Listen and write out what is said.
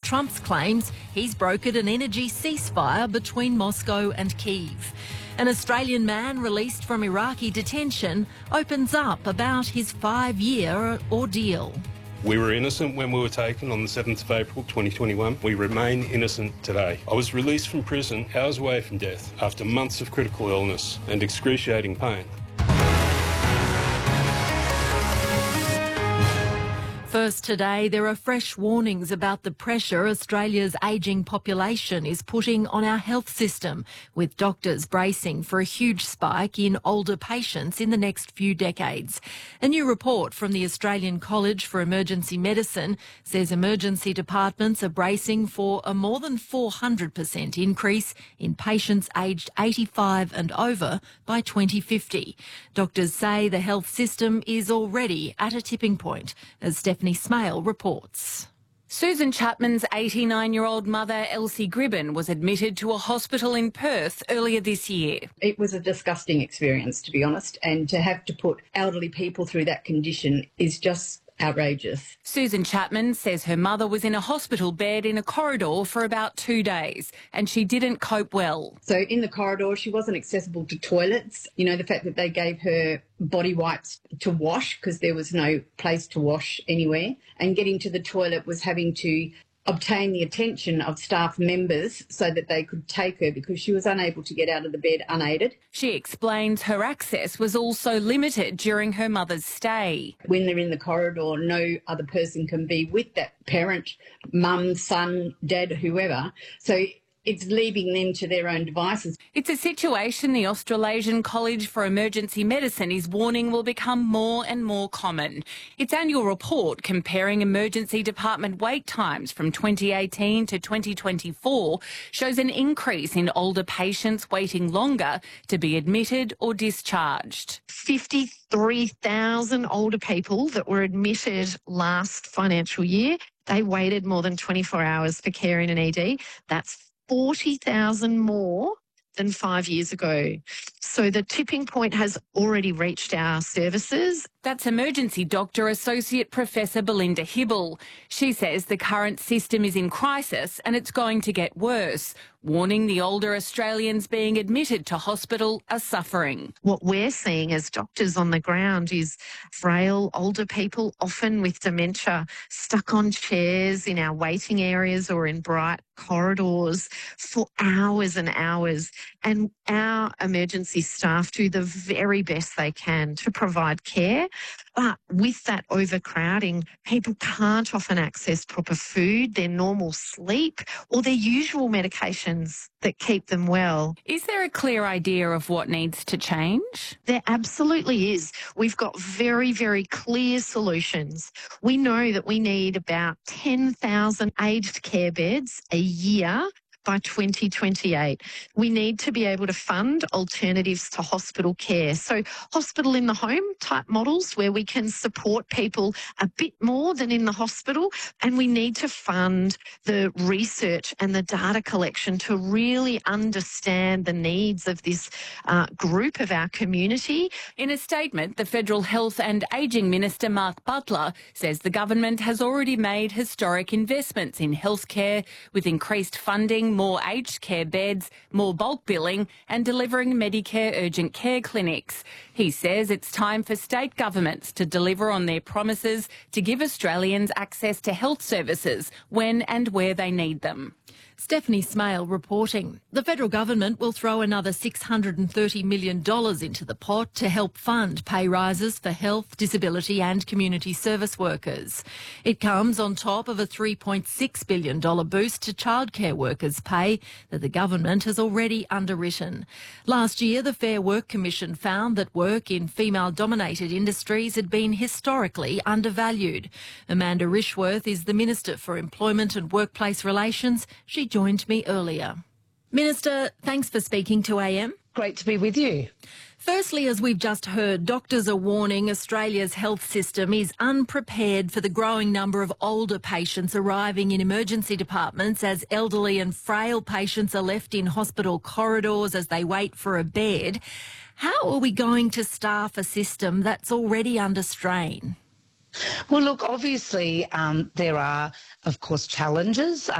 Trump's claims he's brokered an energy ceasefire between Moscow and Kyiv. An Australian man released from Iraqi detention opens up about his 5-year ordeal. We were innocent when we were taken on the 7th of April 2021. We remain innocent today. I was released from prison hours away from death after months of critical illness and excruciating pain. First today, there are fresh warnings about the pressure Australia's ageing population is putting on our health system, with doctors bracing for a huge spike in older patients in the next few decades. A new report from the Australian College for Emergency Medicine says emergency departments are bracing for a more than 400% increase in patients aged 85 and over by 2050. Doctors say the health system is already at a tipping point, as Stephanie Smale reports. Susan Chapman's 89-year-old mother, Elsie Gribben, was admitted to a hospital in Perth earlier this year. It was a disgusting experience, to be honest, and to have to put elderly people through that condition is just outrageous. Susan Chapman says her mother was in a hospital bed in a corridor for about 2 days and she didn't cope well. So in the corridor, she wasn't accessible to toilets. You know, the fact that they gave her body wipes to wash because there was no place to wash anywhere, and getting to the toilet was having to obtain the attention of staff members so that they could take her because she was unable to get out of the bed unaided. She explains her access was also limited during her mother's stay. When they're in the corridor, no other person can be with that parent, mum, son, dad, whoever. So it's leaving them to their own devices. It's a situation the Australasian College for Emergency Medicine is warning will become more and more common. Its annual report comparing emergency department wait times from 2018 to 2024 shows an increase in older patients waiting longer to be admitted or discharged. 53,000 older people that were admitted last financial year, they waited more than 24 hours for care in an ED. That's 40,000 more than 5 years ago. So the tipping point has already reached our services. That's Emergency Doctor Associate Professor Belinda Hibble. She says the current system is in crisis and it's going to get worse, warning the older Australians being admitted to hospital are suffering. What we're seeing as doctors on the ground is frail older people, often with dementia, stuck on chairs in our waiting areas or in bright corridors for hours and hours. And our emergency staff do the very best they can to provide care. But with that overcrowding, people can't often access proper food, their normal sleep, or their usual medications that keep them well. Is there a clear idea of what needs to change? There absolutely is. We've got very, very clear solutions. We know that we need about 10,000 aged care beds a year by 2028. We need to be able to fund alternatives to hospital care. So hospital in the home type models where we can support people a bit more than in the hospital. And we need to fund the research and the data collection to really understand the needs of this group of our community. In a statement, the Federal Health and Ageing Minister Mark Butler says the government has already made historic investments in healthcare with increased funding, more aged care beds, more bulk billing and delivering Medicare urgent care clinics. He says it's time for state governments to deliver on their promises to give Australians access to health services when and where they need them. Stephanie Smale reporting. The federal government will throw another $630 million into the pot to help fund pay rises for health, disability and community service workers. It comes on top of a $3.6 billion boost to childcare workers' pay that the government has already underwritten. Last year, the Fair Work Commission found that work in female-dominated industries had been historically undervalued. Amanda Rishworth is the Minister for Employment and Workplace Relations. She joined me earlier. Minister, thanks for speaking to AM. Great to be with you. Firstly, as we've just heard, doctors are warning Australia's health system is unprepared for the growing number of older patients arriving in emergency departments as elderly and frail patients are left in hospital corridors as they wait for a bed. How are we going to staff a system that's already under strain? Well, look, obviously there are, of course, challenges.